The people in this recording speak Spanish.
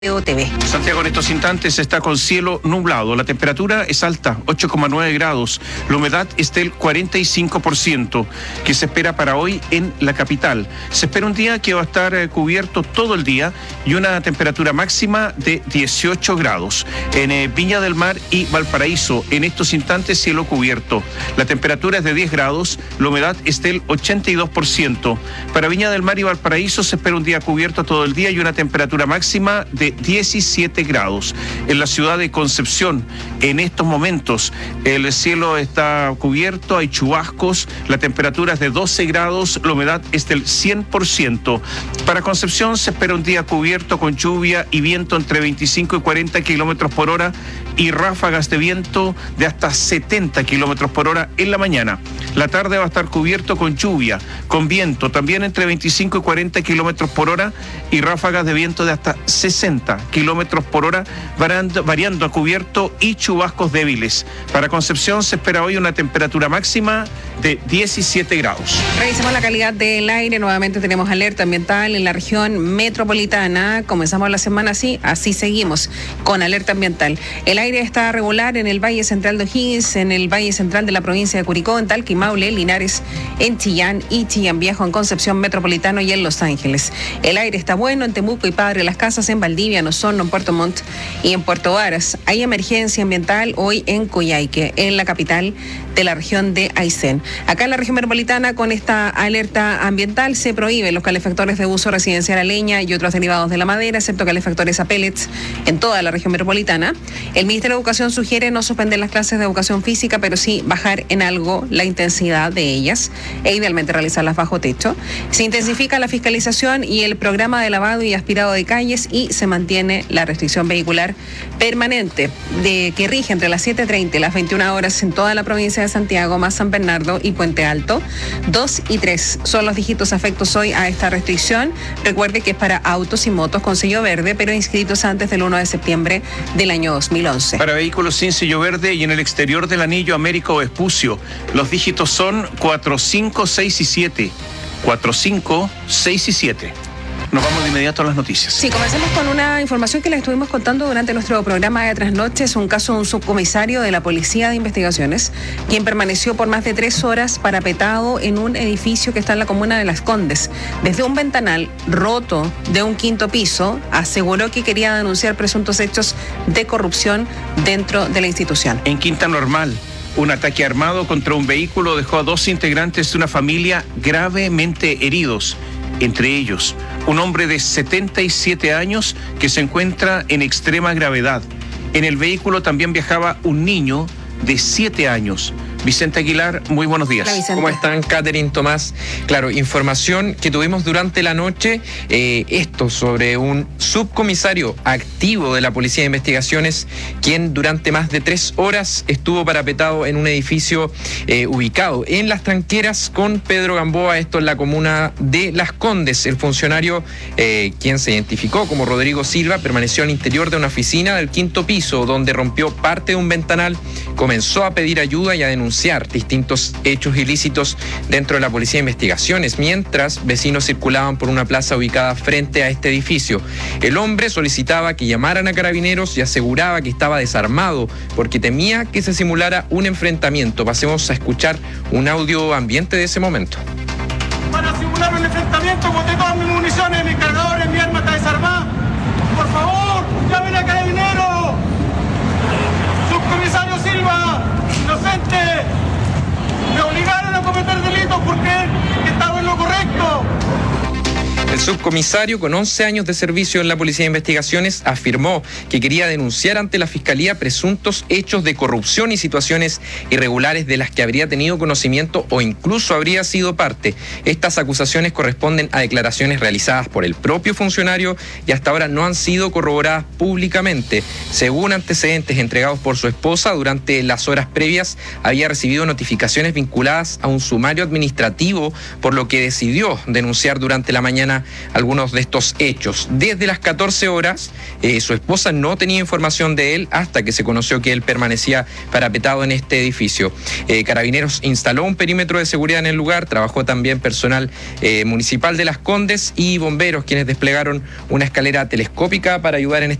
TV. Santiago en estos instantes está con cielo nublado. La temperatura es alta, 8,9 grados. La humedad es del 45%, que se espera para hoy en la capital. Se espera un día que va a estar cubierto todo el día y una temperatura máxima de 18 grados. En Viña del Mar y Valparaíso, en estos instantes cielo cubierto. La temperatura es de 10 grados, la humedad es del 82%. Para Viña del Mar y Valparaíso se espera un día cubierto todo el día y una temperatura máxima de 17 grados. En la ciudad de Concepción, en estos momentos, el cielo está cubierto, hay chubascos, la temperatura es de 12 grados, la humedad es del 100%. Para Concepción se espera un día cubierto con lluvia y viento entre 25 y 40 kilómetros por hora y ráfagas de viento de hasta 70 kilómetros por hora en la mañana. La tarde va a estar cubierto con lluvia, con viento también entre 25 y 40 kilómetros por hora y ráfagas de viento de hasta 60 kilómetros por hora, variando a cubierto y chubascos débiles. Para Concepción se espera hoy una temperatura máxima de 17 grados. Revisemos la calidad del aire. Nuevamente tenemos alerta ambiental en la región metropolitana. Comenzamos la semana así seguimos con alerta ambiental. El aire está regular en el Valle Central de O'Higgins, en el Valle Central de la provincia de Curicó, en Talca y Maule, Linares, en Chillán y Chillán Viejo, en Concepción Metropolitano y en Los Ángeles. El aire está bueno en Temuco y Padre Las Casas, en Valdivia, en Osorno, en Puerto Montt y en Puerto Varas. Hay emergencia ambiental hoy en Coyhaique, en la capital de la región de Aysén. Acá en la región metropolitana, con esta alerta ambiental, se prohíben los calefactores de uso residencial a leña y otros derivados de la madera, excepto calefactores a pellets en toda la región metropolitana. El Ministerio de Educación sugiere no suspender las clases de educación física, pero sí bajar en algo la intensidad de ellas e idealmente realizarlas bajo techo. Se intensifica la fiscalización y el programa de lavado y aspirado de calles y se mantiene la restricción vehicular permanente que rige entre las 7:30 y las 21 horas en toda la provincia de Santiago, más San Bernardo y Puente Alto. 2 y 3 son los dígitos afectos hoy a esta restricción. Recuerde que es para autos y motos con sello verde, pero inscritos antes del 1 de septiembre del año 2011. Para vehículos sin sello verde y en el exterior del anillo Américo Vespucio, los dígitos son 4, 5, 6 y 7. 4, 5, 6 y 7. Nos vamos de inmediato a las noticias. Sí, comencemos con una información que les estuvimos contando durante nuestro programa de Trasnoche. Es un caso de un subcomisario de la Policía de Investigaciones, quien permaneció por más de 3 horas parapetado en un edificio que está en la comuna de Las Condes. Desde un ventanal roto de un 5º piso, aseguró que quería denunciar presuntos hechos de corrupción dentro de la institución. En Quinta Normal, un ataque armado contra un vehículo dejó a 2 integrantes de una familia gravemente heridos. Entre ellos, un hombre de 77 años que se encuentra en extrema gravedad. En el vehículo también viajaba un niño de 7 años. Vicente Aguilar, muy buenos días. Hola, ¿Cómo están, Catherine, Tomás? Claro, información que tuvimos durante la noche, esto sobre un subcomisario activo de la Policía de Investigaciones, quien durante más de 3 horas estuvo parapetado en un edificio ubicado en Las Tranqueras con Pedro Gamboa, esto en la comuna de Las Condes. El funcionario, quien se identificó como Rodrigo Silva, permaneció al interior de una oficina del 5º piso, donde rompió parte de un ventanal, comenzó a pedir ayuda y a denunciar distintos hechos ilícitos dentro de la Policía de Investigaciones, mientras vecinos circulaban por una plaza ubicada frente a este edificio. El hombre solicitaba que llamaran a carabineros y aseguraba que estaba desarmado porque temía que se simulara un enfrentamiento. Pasemos a escuchar un audio ambiente de ese momento. Para simular un enfrentamiento, boté todas mis municiones, mis cargadores, mi arma está desarmada. Por favor, llamen a carabineros. Subcomisario Silva, inocente. Me obligaron a cometer delitos porque estaba en lo correcto. El subcomisario, con 11 años de servicio en la Policía de Investigaciones, afirmó que quería denunciar ante la Fiscalía presuntos hechos de corrupción y situaciones irregulares de las que habría tenido conocimiento o incluso habría sido parte. Estas acusaciones corresponden a declaraciones realizadas por el propio funcionario y hasta ahora no han sido corroboradas públicamente. Según antecedentes entregados por su esposa, durante las horas previas había recibido notificaciones vinculadas a un sumario administrativo, por lo que decidió denunciar durante la mañana algunos de estos hechos. Desde las 14 horas, su esposa no tenía información de él hasta que se conoció que él permanecía parapetado en este edificio. Carabineros instaló un perímetro de seguridad en el lugar, trabajó también personal municipal de Las Condes y bomberos, quienes desplegaron una escalera telescópica para ayudar en